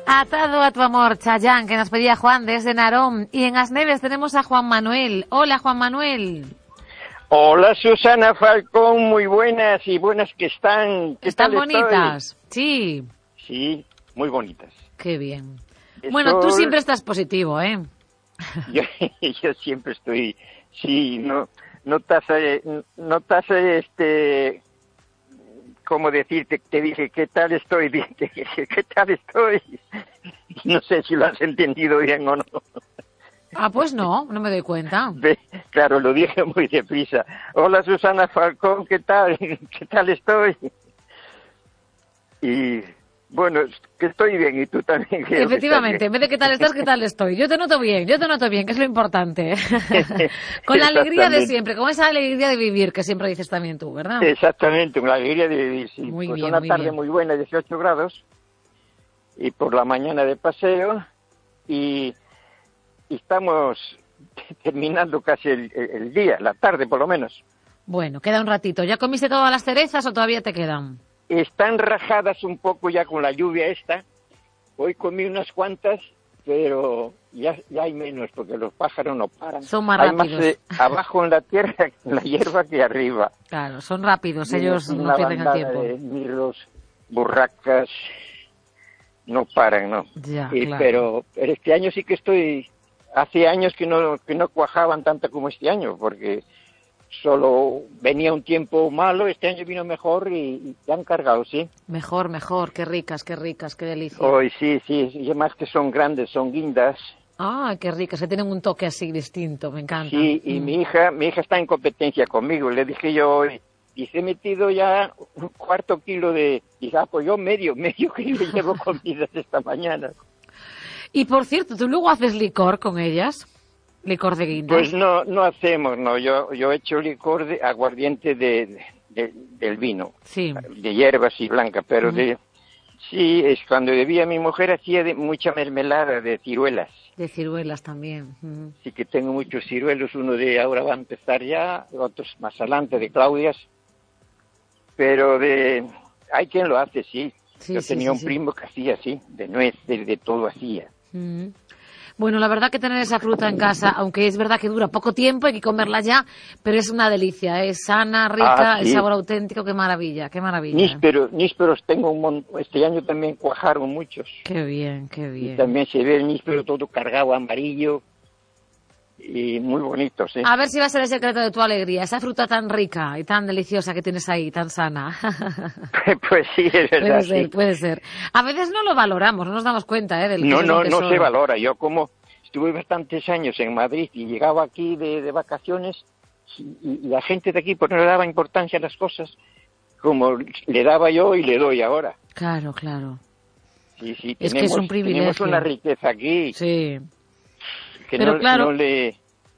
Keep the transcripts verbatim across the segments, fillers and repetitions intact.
Atado a tu amor, Chayán, que nos pedía Juan desde Narón. Y en Asneves tenemos a Juan Manuel. Hola, Juan Manuel. Hola, Susana Falcón, muy buenas y buenas que están. ¿Qué ¿Están tal bonitas? estoy? Sí. Sí, muy bonitas. Qué bien. Eso... Bueno, tú siempre estás positivo, ¿eh? Yo, yo siempre estoy, sí, no, no estás, no estás, este, ¿cómo decirte? Te dije, ¿qué tal estoy? Te dije, ¿qué tal estoy? No sé si lo has entendido bien o no. Ah, pues no, no me doy cuenta. Claro, lo dije muy deprisa. Hola, Susana Falcón, ¿qué tal? ¿Qué tal estoy? Y bueno, que estoy bien y tú también. Efectivamente, en vez de qué tal estás, qué tal estoy. Yo te noto bien, yo te noto bien, que es lo importante. Con la alegría de siempre, con esa alegría de vivir que siempre dices también tú, ¿verdad? Exactamente, con la alegría de vivir, sí. Muy pues bien, una muy tarde bien. muy buena, dieciocho grados, y por la mañana de paseo, y, y estamos terminando casi el, el día, la tarde por lo menos. Bueno, queda un ratito. ¿Ya comiste todas las cerezas o todavía te quedan? Están rajadas un poco ya con la lluvia esta. Hoy comí unas cuantas, pero ya, ya hay menos porque los pájaros no paran. Son más hay rápidos. Más eh, abajo en la tierra, en la hierba, que arriba. Claro, son rápidos, Viene ellos no pierden el tiempo. De mirlos, burracas, no paran, ¿no? Ya, y, claro. pero, pero este año sí que estoy... Hace años que no, que no cuajaban tanto como este año, porque solo venía un tiempo malo, este año vino mejor y, y te han cargado, ¿sí? Mejor, mejor, qué ricas, qué ricas, qué delicia. Hoy sí, sí, y además que son grandes, son guindas. Ah, qué ricas, que tienen un toque así distinto, me encanta. Sí, y mm. mi hija, mi hija está en competencia conmigo, le dije yo hoy, dice, he metido ya un cuarto kilo de, y ah, pues yo medio, medio kilo llevo comidas esta mañana. Y por cierto, ¿tú luego haces licor con ellas? ¿Licor de guinda? Pues no, no hacemos, no. Yo, yo he hecho licor de aguardiente de, de, de del vino. Sí. De hierbas y blanca, pero uh-huh. de... Sí, es cuando vivía mi mujer hacía de mucha mermelada de ciruelas. De ciruelas también. Uh-huh. Sí que tengo muchos ciruelos, uno de ahora va a empezar ya, otros más adelante de Claudias. Pero de... Hay quien lo hace, sí. sí yo sí, tenía sí, un sí. primo que hacía así, de nuez, de, de todo hacía. Mm. Bueno, la verdad que tener esa fruta en casa, aunque es verdad que dura poco tiempo, hay que comerla ya, pero es una delicia, es sana, rica, ah, sí. el sabor auténtico, qué maravilla, qué maravilla. Nísperos, nísperos tengo un montón, este año también cuajaron muchos. Qué bien, qué bien. Y también se ve el níspero todo cargado amarillo y muy bonito, sí. A ver si va a ser el secreto de tu alegría, esa fruta tan rica y tan deliciosa que tienes ahí, tan sana. Pues sí, es verdad. Puede ser, sí. puede ser. A veces no lo valoramos, no nos damos cuenta, ¿eh? Del no, no, no se valora. Yo como estuve bastantes años en Madrid y llegaba aquí de, de vacaciones y, y la gente de aquí pues no le daba importancia a las cosas como le daba yo y le doy ahora. Claro, claro. Sí, sí, es tenemos, que es un privilegio. Tenemos una riqueza aquí. Sí. Que Pero no, claro, no le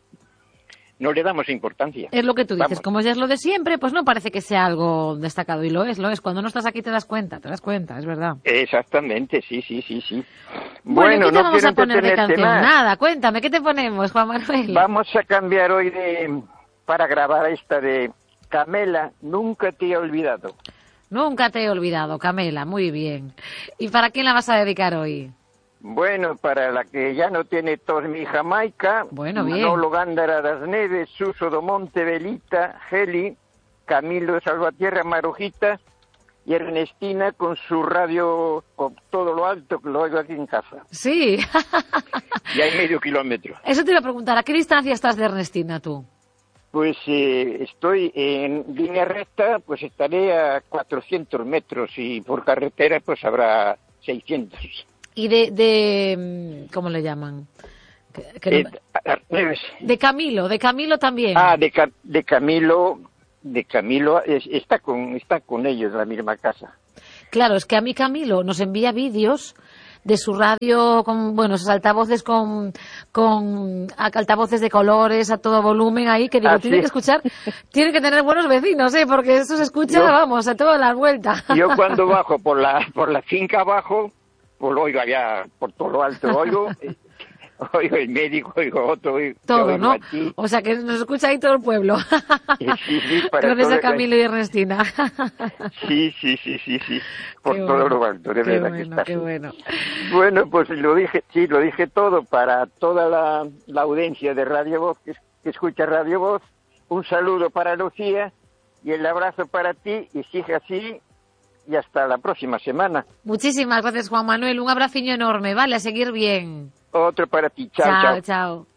no le damos importancia. Es lo que tú dices, Vamos. Como ya es lo de siempre, pues no parece que sea algo destacado, y lo es, lo es. Cuando no estás aquí te das cuenta, te das cuenta, es verdad. Exactamente, sí, sí, sí, sí. Bueno, bueno ¿qué te no vamos a poner de canción? Más. Nada, cuéntame, ¿qué te ponemos, Juan Manuel? Vamos a cambiar hoy de para grabar esta de Camela, Nunca te he olvidado. Nunca te he olvidado, Camela, muy bien. ¿Y para quién la vas a dedicar hoy? Bueno, para la que ya no tiene tos, mi Jamaica, bueno, bien. Manolo Gándara das Neves, Suso do Monte, Belita, Geli, Camilo de Salvatierra, Marujita y Ernestina con su radio con todo lo alto, que lo oigo aquí en casa. Sí. Y hay medio kilómetro. Eso te iba a preguntar, ¿a qué distancia estás de Ernestina tú? Pues eh, estoy en línea recta, pues estaré a cuatrocientos metros y por carretera pues habrá seiscientos. ¿Y de, de ¿cómo le llaman? Que, que no... eh, de Camilo, de Camilo también. Ah, de, de Camilo, de Camilo es, está con está con ellos en la misma casa. Claro, es que a mí Camilo nos envía vídeos de su radio con, bueno, sus altavoces con, con altavoces de colores a todo volumen ahí, que digo, ah, tiene ¿sí? que escuchar, tiene que tener buenos vecinos, ¿eh? Porque eso se escucha, yo, vamos, a todas las vueltas. Yo cuando bajo por la por la finca abajo, pues lo oigo allá por todo lo alto, oigo, oigo el médico, oigo otro, oigo, todo, oigo ¿no? a ti. O sea, que nos escucha ahí todo el pueblo. Sí, sí, para Gracias todo a Camilo y Ernestina. Sí, sí, sí, sí, sí, por Qué todo bueno, lo alto, de qué verdad bueno, que está qué así. bueno. Bueno, pues lo dije, sí, lo dije todo para toda la, la audiencia de Radio Voz, que, que escucha Radio Voz. Un saludo para Lucía y el abrazo para ti, y sigue así, y hasta la próxima semana. Muchísimas gracias, Juan Manuel. Un abraciño enorme, ¿vale? A seguir bien. Otro para ti. Chao, chao. Chao, chao.